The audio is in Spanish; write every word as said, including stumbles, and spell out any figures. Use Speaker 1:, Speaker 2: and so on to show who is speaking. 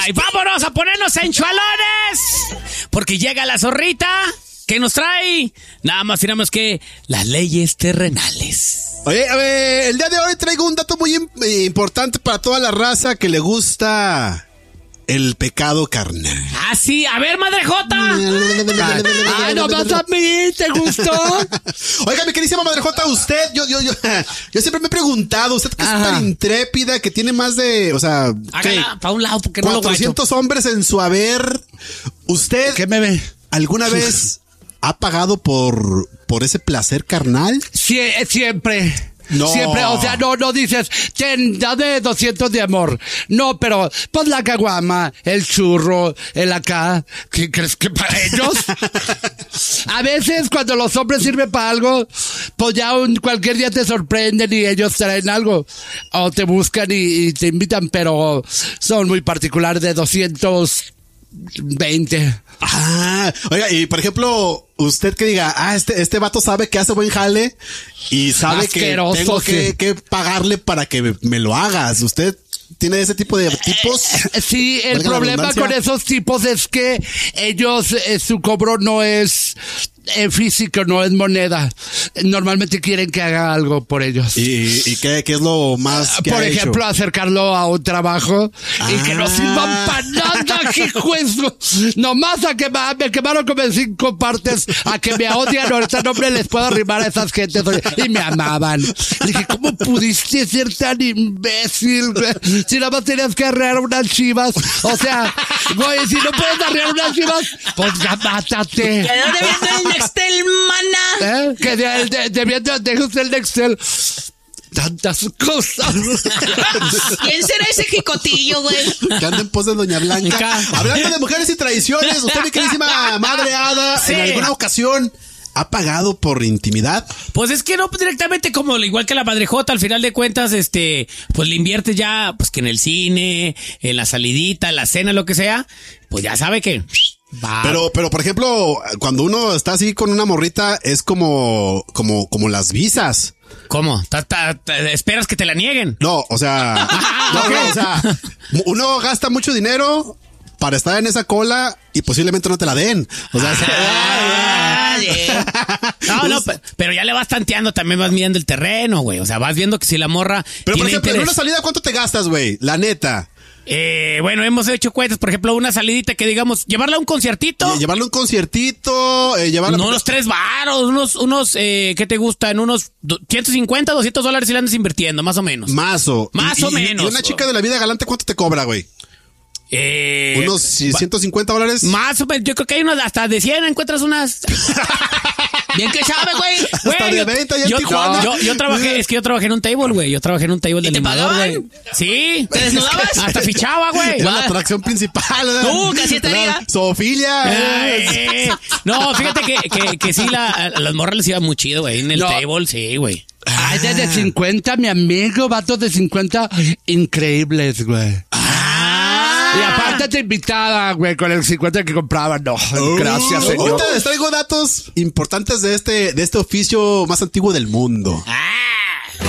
Speaker 1: Ay, vámonos a ponernos en chualones. Porque llega la zorrita que nos trae nada más y nada más que las leyes terrenales.
Speaker 2: Oye, a ver, el día de hoy traigo un dato muy importante para toda la raza que le gusta el pecado carnal.
Speaker 1: Ah, sí, a ver, Madre Jota.
Speaker 3: Ay, no más a mí, ¿te gustó?
Speaker 2: Oiga, mi queridísima Madre Jota, usted, yo, yo, yo, yo siempre me he preguntado, usted que Ajá. es tan intrépida, que tiene más de, o sea,
Speaker 1: para un lado, porque no
Speaker 2: cuatrocientos hombres en su haber. ¿Usted
Speaker 3: ¿Qué me ve?
Speaker 2: alguna vez ha pagado por, por ese placer carnal?
Speaker 3: Sí, siempre.
Speaker 2: No.
Speaker 3: Siempre, o sea, no, no dices, ten, dame doscientos de amor. No, pero, pues la caguama, el churro, el acá. ¿Qué crees que para ellos? A veces, cuando los hombres sirven para algo, pues ya un, cualquier día te sorprenden y ellos traen algo. O te buscan y, y te invitan, pero son muy particulares de doscientos veinte.
Speaker 2: Ah, oiga, y por ejemplo, usted que diga, ah, este, este vato sabe que hace buen jale y sabe
Speaker 3: Asqueroso,
Speaker 2: que tengo
Speaker 3: sí.
Speaker 2: que, que pagarle para que me, me lo hagas. ¿Usted tiene ese tipo de tipos?
Speaker 3: Eh, sí, el
Speaker 2: Valga la
Speaker 3: problema
Speaker 2: redundancia.
Speaker 3: con esos tipos es que ellos, eh, su cobro no es eh, físico, no es moneda. Normalmente quieren que haga algo por ellos.
Speaker 2: ¿Y, y qué, qué es lo más que
Speaker 3: Por
Speaker 2: ha
Speaker 3: ejemplo,
Speaker 2: hecho?
Speaker 3: acercarlo a un trabajo
Speaker 2: Ah.
Speaker 3: y que no sirvan para nada, hijo eso. Nomás a que me, me quemaron como en cinco partes, a que me odian. Ahorita no me les puedo arrimar a esas gentes. Y me amaban. Le dije, ¿cómo pudiste ser tan imbécil, güey? Si nada más tenías que arrear unas chivas. O sea, güey, si no puedes arrear unas chivas, pues ya mátate.
Speaker 1: Quedó debiendo el Nextel, mana.
Speaker 3: ¿Eh? Que de, de, debiendo de usted el Nextel. Tantas cosas.
Speaker 1: ¿Quién será ese jicotillo, güey?
Speaker 2: Que anda en pos de Doña Blanca. Hablando de mujeres y tradiciones, usted, mi queridísima Madre Hada,
Speaker 1: Sí.
Speaker 2: en alguna ocasión ha pagado por intimidad.
Speaker 1: Pues es que no directamente como igual que la Madre Jota, al final de cuentas, este, pues le inviertes ya, pues que en el cine, en la salidita, en la cena, lo que sea, pues ya sabe que va.
Speaker 2: Pero, pero, por ejemplo, cuando uno está así con una morrita, es como, como, como las visas.
Speaker 1: ¿Cómo? ¿Ta, ta, ta, esperas que te la nieguen?
Speaker 2: No, o sea, no, no, o sea, uno gasta mucho dinero para estar en esa cola y posiblemente no te la den. O sea,
Speaker 1: Ah, yeah. No, no, pe- pero ya le vas tanteando, también vas midiendo el terreno, güey. O sea, vas viendo que si la morra
Speaker 2: pero por
Speaker 1: tiene
Speaker 2: ejemplo, en
Speaker 1: interés.
Speaker 2: una salida, ¿cuánto te gastas, güey? La neta.
Speaker 1: Eh, bueno, hemos hecho cuentas, por ejemplo, una salidita que digamos, llevarla a un conciertito.
Speaker 2: Eh, llevarle un conciertito, eh, llevarla...
Speaker 1: No, unos tres varos, unos, unos, eh, ¿qué te gustan? Unos do- ciento cincuenta, doscientos dólares si le andas invirtiendo, más o menos.
Speaker 2: Mazo.
Speaker 1: Más
Speaker 2: Y-
Speaker 1: o
Speaker 2: y-
Speaker 1: menos.
Speaker 2: Y una chica de la vida galante, ¿cuánto te cobra, güey?
Speaker 1: Eh,
Speaker 2: ¿Unos ciento cincuenta dólares?
Speaker 1: Más o menos, yo creo que hay unos hasta de cien, encuentras unas... Bien que sabe, güey.
Speaker 2: Hasta
Speaker 1: Güey,
Speaker 2: de
Speaker 1: yo-
Speaker 2: veinte allá en
Speaker 1: yo,
Speaker 2: Tijuana.
Speaker 1: yo, yo trabajé, es que yo trabajé en un table, güey. Yo trabajé en un table de
Speaker 4: te
Speaker 1: animador,
Speaker 4: pagaban?
Speaker 1: güey. Sí.
Speaker 4: ¿Te desnudabas?
Speaker 1: Hasta fichaba, güey.
Speaker 2: Era la atracción principal. ¿verdad?
Speaker 4: Tú, casi estaría.
Speaker 2: La Zoofilia.
Speaker 1: Ay, no, fíjate que, que, que sí, la, a las morras les iba muy chido, güey. En el
Speaker 3: No.
Speaker 1: table, sí, güey.
Speaker 3: Ay, desde cincuenta, mi amigo, vatos de cincuenta, increíbles, güey. Y aparte te invitaba, güey, con el cincuenta que compraban. No, gracias,
Speaker 2: Uh,
Speaker 3: señor.
Speaker 2: Ahorita les traigo datos importantes de este, de este oficio más antiguo del mundo.
Speaker 1: Ah,